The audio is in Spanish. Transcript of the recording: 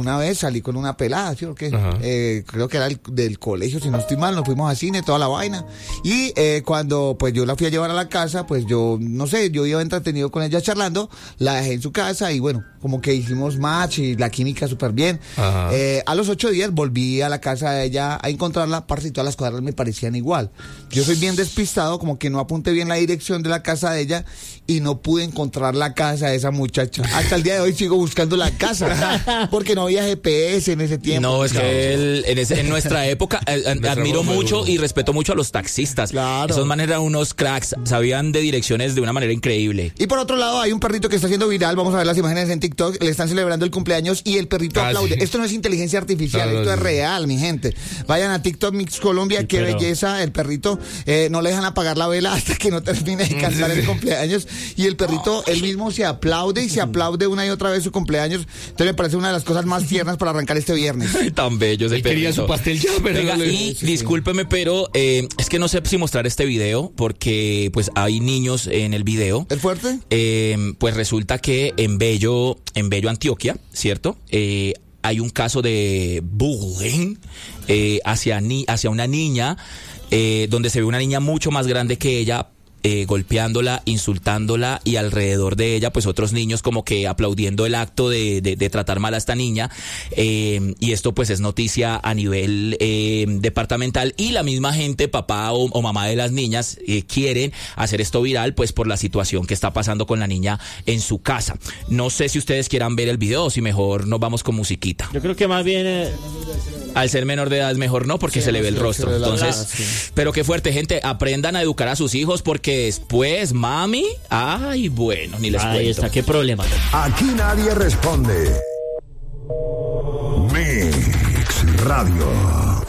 una vez salí con una pelada, ¿sí o qué? Creo que era del colegio, si no estoy mal, nos fuimos a cine, toda la vaina. Y cuando pues yo la fui a llevar a la casa, pues yo, no sé, yo iba entretenido con ella charlando, la dejé en su casa y bueno, como que hicimos match y la química súper bien. A los 8 días volví a la casa de ella a encontrarla, parce, y todas las cuadras me parecían igual. Yo soy bien despistado, como que no apunté bien la dirección de la casa de ella y no pude encontrar la casa de esa muchacha. Hasta el día de hoy sigo buscando la casa, porque no había GPS en ese tiempo. No, es que en nuestra época admiro mucho y respeto mucho a los taxistas. Claro. Esos manes eran unos cracks, sabían de direcciones de una manera increíble. Y por otro lado hay un perrito que está haciendo viral, vamos a ver las imágenes en TikTok, le están celebrando el cumpleaños y el perrito aplaude. Sí. Esto no es inteligencia artificial, esto es real, mi gente. Vayan a TikTok Mix Colombia, sí, qué belleza, el perrito, no le dejan apagar la vela hasta que no termine de cantar el cumpleaños, y el perrito, él mismo se aplaude y se aplaude una y otra vez su cumpleaños. Entonces me parece una de las cosas más tiernas para arrancar este viernes. Tan bello ese perrito. Quería su pastel ya, pero venga, y discúlpeme, pero es que no sé si mostrar este video, porque pues hay niños en el video. ¿Es fuerte? Pues resulta que en Bello, Antioquia, ¿cierto? Hay un caso de bullying hacia una niña, donde se ve una niña mucho más grande que ella, golpeándola, insultándola, y alrededor de ella pues otros niños como que aplaudiendo el acto de tratar mal a esta niña, y esto pues es noticia a nivel departamental, y la misma gente, papá o mamá de las niñas, quieren hacer esto viral pues por la situación que está pasando con la niña en su casa. No sé si ustedes quieran ver el video o si mejor nos vamos con musiquita. Yo creo que más bien al ser menor de edad es mejor no, porque sí, se le ve el rostro. Entonces, sí. Pero qué fuerte, gente, aprendan a educar a sus hijos, porque después, mami, ay, bueno, ni les cuento. Ahí está, qué problema. Aquí nadie responde. Mix Radio.